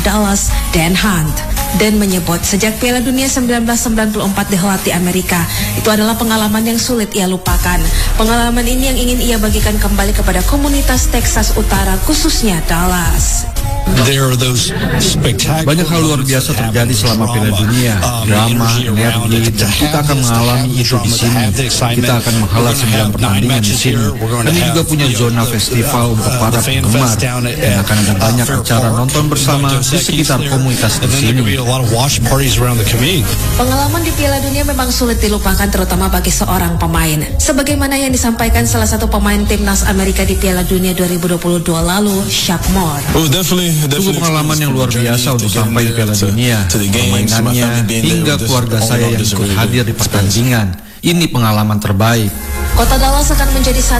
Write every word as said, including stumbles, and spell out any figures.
Dallas, Dan Hunt. Dan menyebut sejak Piala Dunia seribu sembilan ratus sembilan puluh empat dihelat di Amerika, itu adalah pengalaman yang sulit ia lupakan. Pengalaman ini yang ingin ia bagikan kembali kepada komunitas Texas Utara, khususnya Dallas. Banyak hal luar biasa terjadi selama Piala Dunia, drama, energi, dan kita akan mengalami itu di sini. Kita akan menghelat sembilan pertandingan di sini. Kami juga punya zona festival untuk para penggemar, dan akan ada banyak acara nonton bersama di sekitar komunitas di sini. Pengalaman di Piala Dunia memang sulit dilupakan, terutama bagi seorang pemain. Sebagaimana yang disampaikan salah satu pemain timnas Amerika di Piala Dunia dua ribu dua puluh dua lalu, Shaq Moore. Sungguh pengalaman yang luar biasa untuk sampai di Piala Dunia, permainannya hingga keluarga saya yang ikut hadir di pertandingan. Ini pengalaman terbaik. Kota Dallas akan menjadi satu